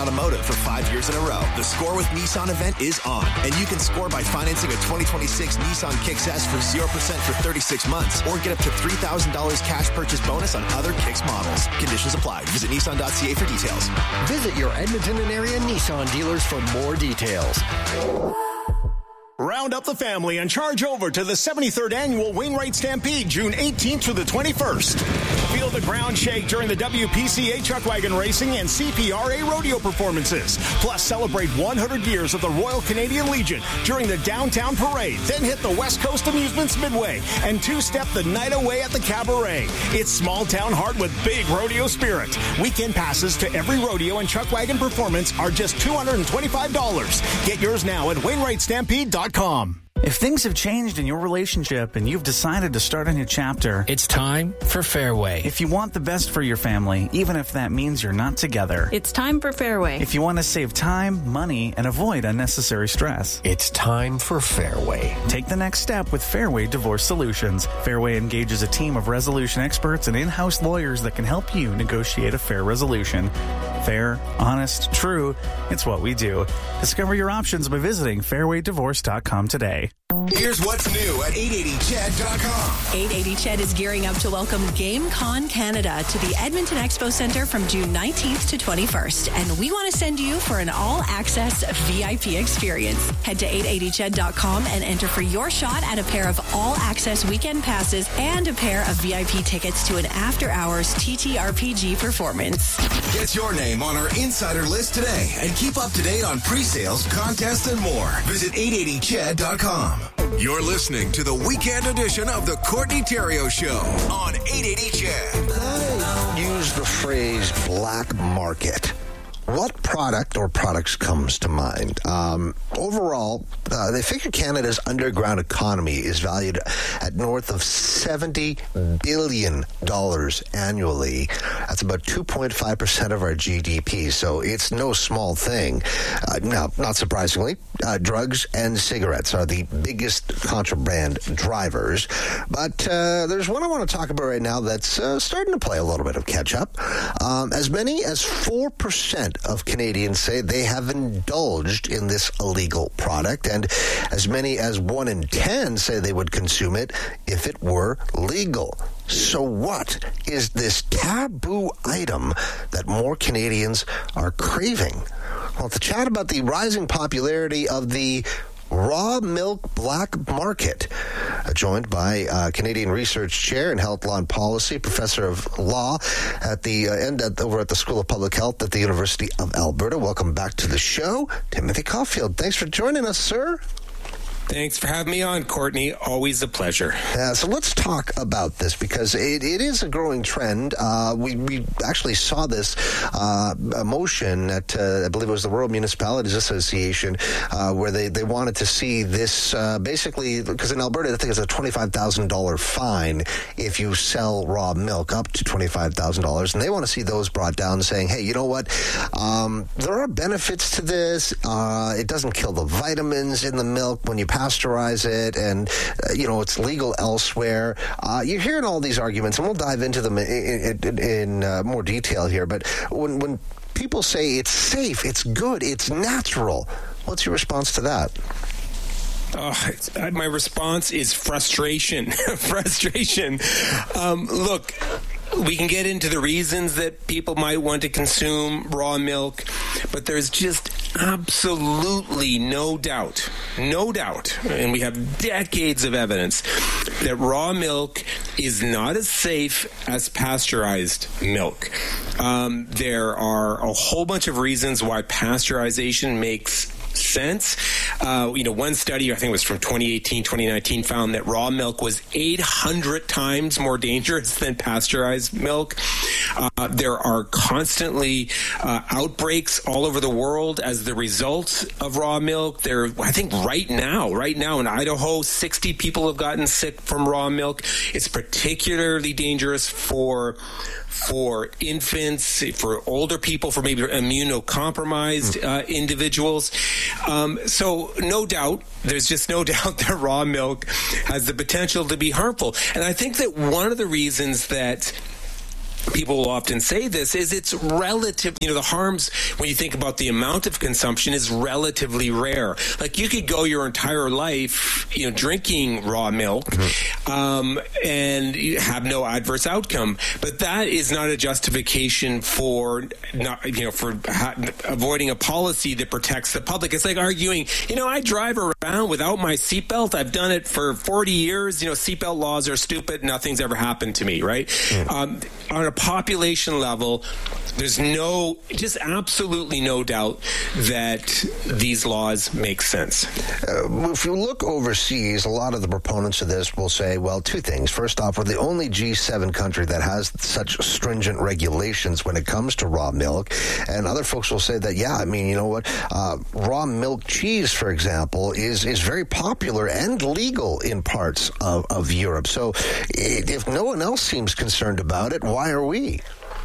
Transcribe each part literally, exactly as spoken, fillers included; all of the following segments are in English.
Automotive for five years in a row. The Score with Nissan event is on, and you can score by financing a twenty twenty-six Nissan Kicks S for zero percent for thirty-six months, or get up to three thousand dollars cash purchase bonus on other Kicks models. Conditions apply. Visit Nissan dot C A for details. Visit your Edmonton and area Nissan dealers for more details. Round up the family and charge over to the seventy-third Annual Wainwright Stampede, June eighteenth through the twenty-first. Feel the ground shake during the W P C A Chuck Wagon Racing and C P R A rodeo performances. Plus, celebrate one hundred years of the Royal Canadian Legion during the Downtown Parade. Then hit the West Coast Amusements Midway and two-step the night away at the Cabaret. It's small town heart with big rodeo spirit. Weekend passes to every rodeo and Chuck Wagon performance are just two hundred twenty-five dollars. Get yours now at wainwright stampede dot com. If things have changed in your relationship and you've decided to start a new chapter, it's time for Fairway. If you want the best for your family, even if that means you're not together, it's time for Fairway. If you want to save time, money, and avoid unnecessary stress, it's time for Fairway. Take the next step with Fairway Divorce Solutions. Fairway engages a team of resolution experts and in-house lawyers that can help you negotiate a fair resolution. Fair, honest, true, it's what we do. Discover your options by visiting fairway divorce dot com today. Here's what's new at eight eighty C H E D dot com. eight eighty C H E D is gearing up to welcome GameCon Canada to the Edmonton Expo Centre from June nineteenth to twenty-first. And we want to send you for an all-access V I P experience. Head to eight eighty C H E D dot com and enter for your shot at a pair of all-access weekend passes and a pair of V I P tickets to an after-hours T T R P G performance. Get your name on our insider list today and keep up to date on pre-sales, contests, and more. Visit eight eighty C H E D dot com. You're listening to the weekend edition of the Courtney Theriault Show on eight eighty C H E D. Use the phrase black market. What product or products comes to mind? Um, overall, uh, they figure Canada's underground economy is valued at north of seventy billion dollars annually. That's about two point five percent of our G D P, so it's no small thing. Uh, now, not surprisingly, uh, drugs and cigarettes are the biggest contraband drivers, but uh, there's one I want to talk about right now that's uh, starting to play a little bit of catch-up. Um, as many as four percent of Canadians say they have indulged in this illegal product, and as many as one in ten say they would consume it if it were legal. So what is this taboo item that more Canadians are craving? Well, to chat about the rising popularity of the raw milk black market, uh, joined by uh, Canadian Research Chair in Health Law and Policy, Professor of Law at the uh, end at, over at the School of Public Health at the University of Alberta. Welcome back to the show, Timothy Caulfield. Thanks for joining us, sir. Thanks for having me on, Courtney. Always a pleasure. Uh, so let's talk about this because it, it is a growing trend. Uh, we, we actually saw this uh, motion at, uh, I believe it was the Rural Municipalities Association, uh, where they, they wanted to see this uh, basically, because in Alberta, I think it's a twenty-five thousand dollars fine if you sell raw milk up to twenty-five thousand dollars. And they want to see those brought down saying, hey, you know what? Um, there are benefits to this. Uh, it doesn't kill the vitamins in the milk when you pasteurize it, and uh, you know it's legal elsewhere. Uh, you're hearing all these arguments, and we'll dive into them in, in, in uh, more detail here. But when when people say it's safe, it's good, it's natural, what's your response to that? Oh, it's, uh, my response is frustration. frustration. Um, look, we can get into the reasons that people might want to consume raw milk, but there's just absolutely no doubt, no doubt, and we have decades of evidence that raw milk is not as safe as pasteurized milk. Um, there are a whole bunch of reasons why pasteurization makes sense. Uh, you know, one study, I think it was from twenty eighteen, twenty nineteen, found that raw milk was eight hundred times more dangerous than pasteurized milk. Uh, there are constantly uh, outbreaks all over the world as the result of raw milk. There, I think right now, right now in Idaho, sixty people have gotten sick from raw milk. It's particularly dangerous for for infants, for older people, for maybe immunocompromised uh, individuals. Um, so no doubt, there's just no doubt that raw milk has the potential to be harmful. And I think that one of the reasons that people will often say this, is it's relative, you know, the harms when you think about the amount of consumption is relatively rare. Like you could go your entire life, you know, drinking raw milk mm-hmm. um, and you have no adverse outcome. But that is not a justification for not, you know, for ha- avoiding a policy that protects the public. It's like arguing, you know, I drive around without my seatbelt. I've done it for forty years. You know, seatbelt laws are stupid. Nothing's ever happened to me, right? Mm-hmm. Um, on a population level, there's no, just absolutely no doubt that these laws make sense. Uh, if you look overseas, a lot of the proponents of this will say, well, two things. First off, we're the only G seven country that has such stringent regulations when it comes to raw milk. And other folks will say that, yeah, I mean, you know what, uh, raw milk cheese, for example, is, is very popular and legal in parts of, of Europe. So if no one else seems concerned about it, why are we?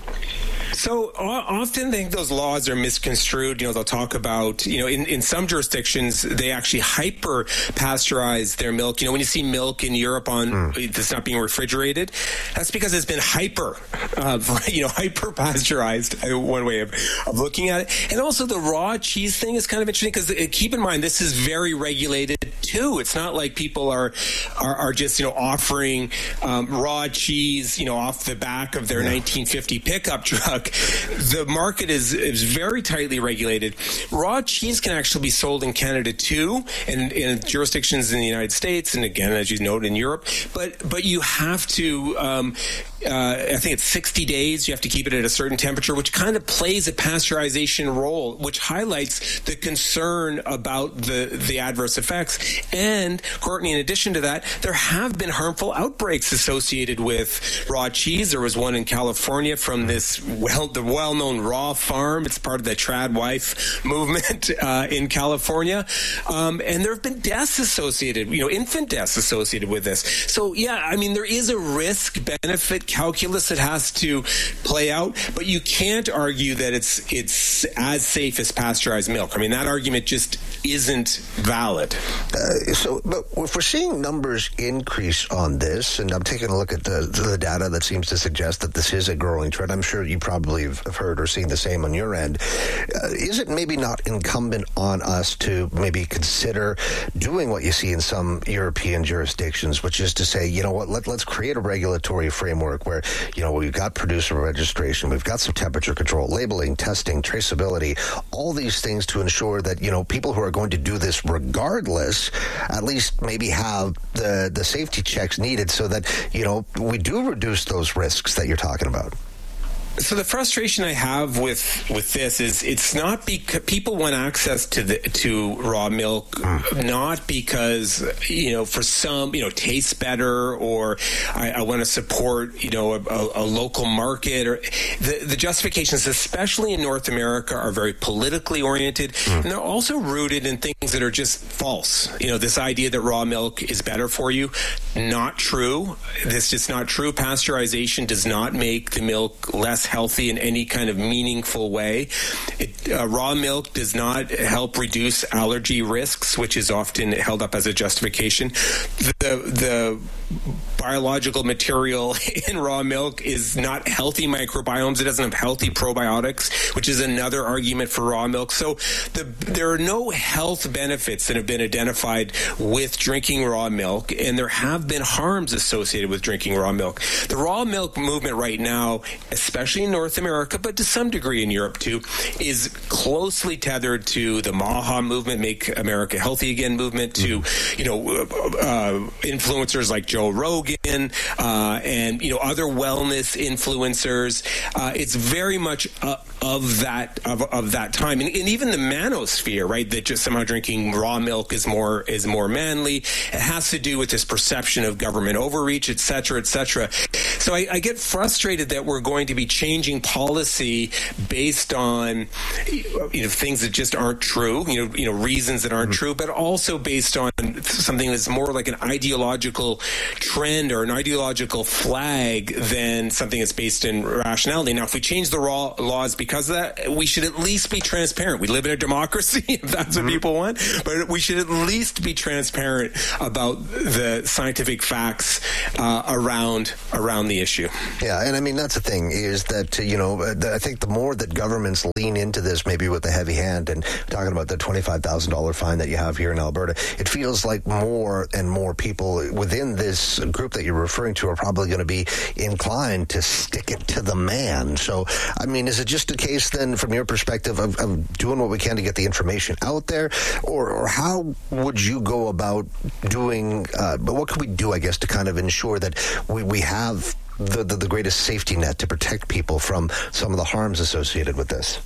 So often I think those laws are misconstrued. You know, they'll talk about, you know, in, in some jurisdictions, they actually hyper pasteurize their milk. You know, when you see milk in Europe on mm. that's not being refrigerated, that's because it's been hyper, uh, you know, hyper pasteurized, one way of, of looking at it. And also the raw cheese thing is kind of interesting because keep in mind, this is very regulated too. It's not like people are, are, are just, you know, offering um, raw cheese, you know, off the back of their yeah. nineteen fifty pickup truck. The market is is very tightly regulated. Raw cheese can actually be sold in Canada too, and in jurisdictions in the United States, and again, as you note, in Europe. But but you have to. Um, Uh, I think it's sixty days. You have to keep it at a certain temperature, which kind of plays a pasteurization role, which highlights the concern about the, the adverse effects. And, Courtney, in addition to that, there have been harmful outbreaks associated with raw cheese. There was one in California from this, well, the well-known Raw Farm. It's part of the Trad Wife movement uh, in California. Um, and there have been deaths associated, you know, infant deaths associated with this. So, yeah, I mean, there is a risk-benefit calculus that has to play out, but you can't argue that it's it's as safe as pasteurized milk. I mean, that argument just isn't valid. Uh, so, but if we're seeing numbers increase on this, and I'm taking a look at the, the data that seems to suggest that this is a growing trend, I'm sure you probably have heard or seen the same on your end. Uh, is it maybe not incumbent on us to maybe consider doing what you see in some European jurisdictions, which is to say, you know what, let, let's create a regulatory framework where, you know, we've got producer registration, we've got some temperature control, labeling, testing, traceability, all these things to ensure that, you know, people who are going to do this regardless at least maybe have the, the safety checks needed so that, you know, we do reduce those risks that you're talking about. So the frustration I have with, with this is it's not because people want access to the to raw milk, mm. not because, you know, for some, you know, tastes better or I, I want to support, you know, a, a, a local market. Or the, the justifications, especially in North America, are very politically oriented, mm. and they're also rooted in things that are just false. You know, this idea that raw milk is better for you, not true. This is not true. Pasteurization does not make the milk less healthy in any kind of meaningful way. It, uh, raw milk does not help reduce allergy risks, which is often held up as a justification. The the biological material in raw milk is not healthy microbiomes. It doesn't have healthy probiotics, which is another argument for raw milk. So the, there are no health benefits that have been identified with drinking raw milk, and there have been harms associated with drinking raw milk. The raw milk movement right now, especially in North America, but to some degree in Europe too, is closely tethered to the MAHA movement, Make America Healthy Again movement, to, you know, uh, influencers like Joe Rogan, uh, and, you know, other wellness influencers. Uh, it's very much uh, of that of, of that time, and, and even the manosphere, right? That just somehow drinking raw milk is more is more manly. It has to do with this perception of government overreach, et cetera, et cetera. So I, I get frustrated that we're going to be changing policy based on, you know, things that just aren't true, you know, you know, reasons that aren't mm-hmm. true, but also based on something that's more like an ideological trend or an ideological flag than something that's based in rationality. Now, if we change the raw laws because of that, we should at least be transparent. We live in a democracy, if that's what mm-hmm. people want, but we should at least be transparent about the scientific facts uh, around around the issue. Yeah, and I mean, that's the thing, is that, uh, you know, I think the more that governments lean into this, maybe with a heavy hand, and talking about the twenty-five thousand dollars fine that you have here in Alberta, it feels like more and more people within this group that you're referring to are probably going to be inclined to stick it to the man. So, I mean, is it just a case then, from your perspective, of, of doing what we can to get the information out there? Or, or how would you go about doing, uh, but what could we do, I guess, to kind of ensure that we, we have the, the, the greatest safety net to protect people from some of the harms associated with this?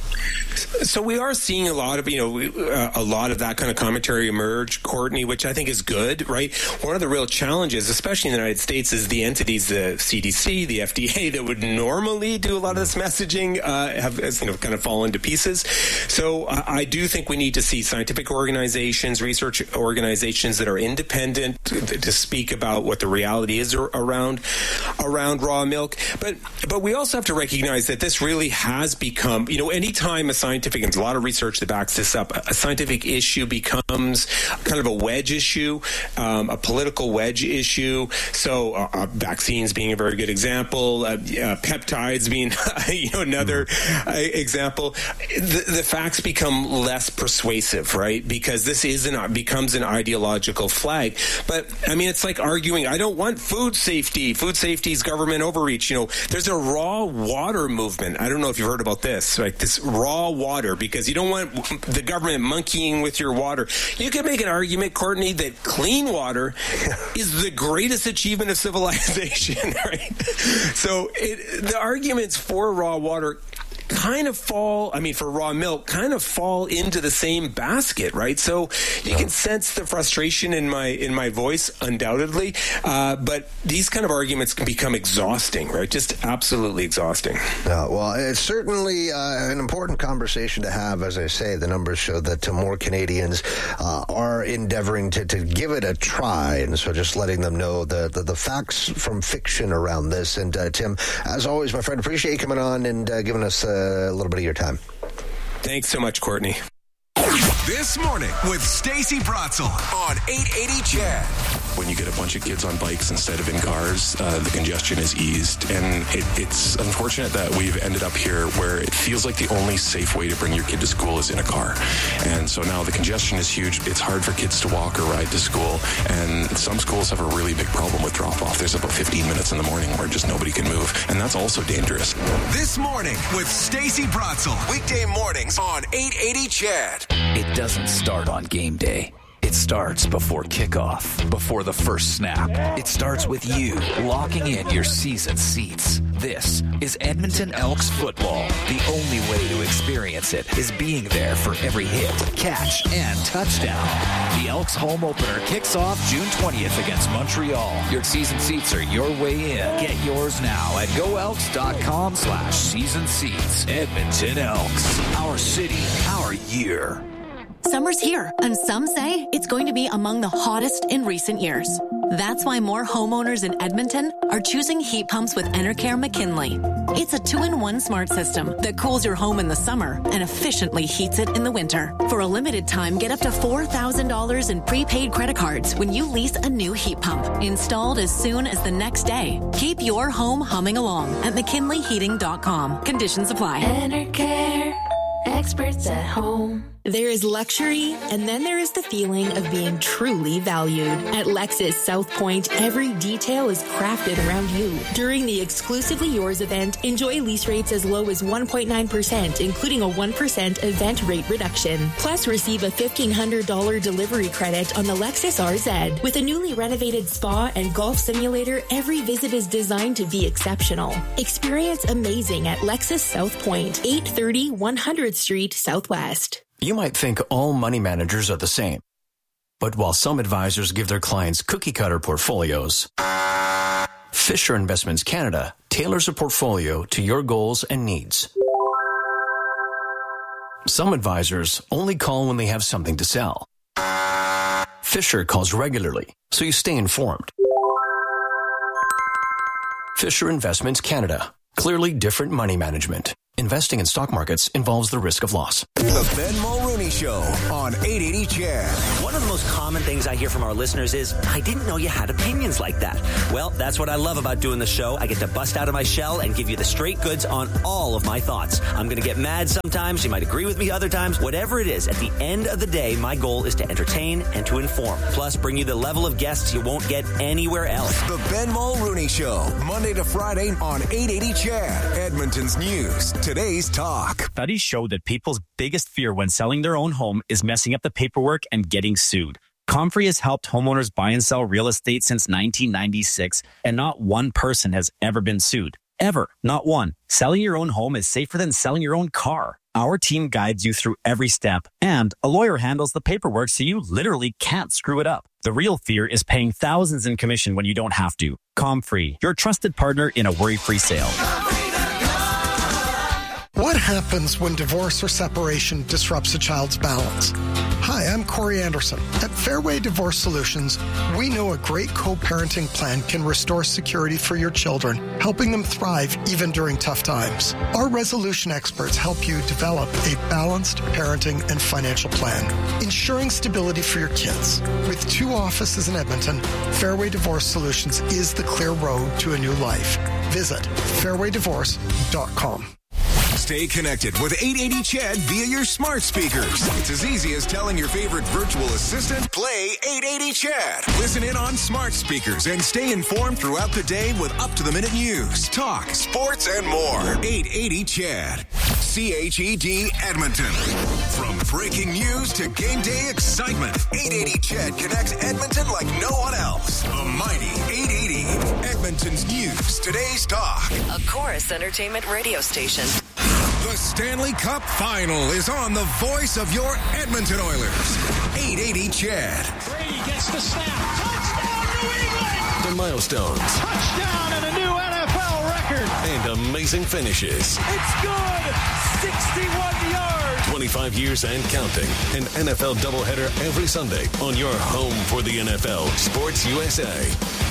So we are seeing a lot of, you know, uh, a lot of that kind of commentary emerge, Courtney, which I think is good, right? One of the real challenges, especially in the United States, is the entities, the C D C, the F D A, that would normally do a lot of this messaging, uh, have, has, you know, kind of fallen to pieces. So uh, I do think we need to see scientific organizations, research organizations that are independent to, to speak about what the reality is around around raw milk. But but we also have to recognize that this really has become, you know, anytime a scientific, and there's a lot of research that backs this up, a scientific issue becomes kind of a wedge issue, um, a political wedge issue. So uh, uh, vaccines being a very good example, uh, uh, peptides being you know another uh, example. The, the facts become less persuasive, right? Because this is an, becomes an ideological flag. But I mean, it's like arguing, I don't want food safety. Food safety is government overreach. You know, there's a raw water movement. I don't know if you've heard about this, right? This raw water, because you don't want the government monkeying with your water. You can make an argument, Courtney, that clean water is the greatest achievement of civilization, right? So it, the arguments for raw water kind of fall, I mean, for raw milk, kind of fall into the same basket, right? So you can sense the frustration in my in my voice, undoubtedly, uh, but these kind of arguments can become exhausting, right? Just absolutely exhausting. Yeah, well, it's certainly uh, an important conversation to have. As I say, the numbers show that uh, more Canadians uh, are endeavoring to, to give it a try, and so just letting them know the, the, the facts from fiction around this. And uh, Tim, as always, my friend, appreciate you coming on and uh, giving us uh, a little bit of your time. Thanks so much, Courtney. This morning with Stacey Bratzel on eight eighty C H E D. When you get a bunch of kids on bikes instead of in cars, uh, the congestion is eased. And it, it's unfortunate that we've ended up here where it feels like the only safe way to bring your kid to school is in a car. And so now the congestion is huge. It's hard for kids to walk or ride to school. And some schools have a really big problem with drop-off. There's about fifteen minutes in the morning where just nobody can move. And that's also dangerous. This morning with Stacey Bratzel. Weekday mornings on eight eighty C H E D. It doesn't start on game day. It starts before kickoff, before the first snap. It starts with you locking in your season seats. This is Edmonton Elks football. The only way to experience it is being there for every hit, catch, and touchdown. The Elks home opener kicks off June twentieth against Montreal. Your season seats are your way in. Get yours now at goelks.com slash season seats. Edmonton Elks. Our city, our year. Summer's here, and some say it's going to be among the hottest in recent years. That's why more homeowners in Edmonton are choosing heat pumps with Enercare McKinley. It's a two-in-one smart system that cools your home in the summer and efficiently heats it in the winter. For a limited time, get up to four thousand dollars in prepaid credit cards when you lease a new heat pump, installed as soon as the next day. Keep your home humming along at mckinley heating dot com. Conditions apply. Enercare, experts at home. There is luxury, and then there is the feeling of being truly valued. At Lexus South Point, every detail is crafted around you. During the Exclusively Yours event, enjoy lease rates as low as one point nine percent, including a one percent event rate reduction. Plus, receive a fifteen hundred dollars delivery credit on the Lexus R Z. With a newly renovated spa and golf simulator, every visit is designed to be exceptional. Experience amazing at Lexus South Point, eight thirty one hundredth Street Southwest. You might think all money managers are the same. But while some advisors give their clients cookie-cutter portfolios, Fisher Investments Canada tailors a portfolio to your goals and needs. Some advisors only call when they have something to sell. Fisher calls regularly, so you stay informed. Fisher Investments Canada. Clearly different money management. Investing in stock markets involves the risk of loss. The Ben Mulrooney Show on eight eighty C H E D. One of the most common things I hear from our listeners is, I didn't know you had opinions like that. Well, that's what I love about doing the show. I get to bust out of my shell and give you the straight goods on all of my thoughts. I'm going to get mad sometimes. You might agree with me other times. Whatever it is, at the end of the day, my goal is to entertain and to inform. Plus, bring you the level of guests you won't get anywhere else. The Ben Mulrooney Show, Monday to Friday on eight eighty C H E D. Edmonton's news. Today's talk. Studies show that people's biggest fear when selling their own home is messing up the paperwork and getting sued. Comfrey has helped homeowners buy and sell real estate since nineteen ninety-six, and not one person has ever been sued. Ever. Not one. Selling your own home is safer than selling your own car. Our team guides you through every step, and a lawyer handles the paperwork so you literally can't screw it up. The real fear is paying thousands in commission when you don't have to. Comfrey, your trusted partner in a worry-free sale. What happens when divorce or separation disrupts a child's balance? Hi, I'm Corey Anderson. At Fairway Divorce Solutions, we know a great co-parenting plan can restore security for your children, helping them thrive even during tough times. Our resolution experts help you develop a balanced parenting and financial plan, ensuring stability for your kids. With two offices in Edmonton, Fairway Divorce Solutions is the clear road to a new life. Visit fairway divorce dot com. Stay connected with eight eighty C H E D via your smart speakers. It's as easy as telling your favorite virtual assistant, play eight eighty C H E D. Listen in on smart speakers and stay informed throughout the day with up-to-the-minute news, talk, sports, and more. eight eighty C H E D. C H E D Edmonton. From breaking news to game day excitement, eight eighty C H E D connects Edmonton like no one else. The mighty eight eighty. Edmonton's news, today's talk. A Chorus Entertainment radio station. The Stanley Cup Final is on the voice of your Edmonton Oilers. eight eighty C H E D. Brady gets the snap. Touchdown, New England! The milestones. Touchdown and a new N F L record. And amazing finishes. It's good! sixty-one yards! twenty-five years and counting. An N F L doubleheader every Sunday on your home for the N F L, Sports U S A.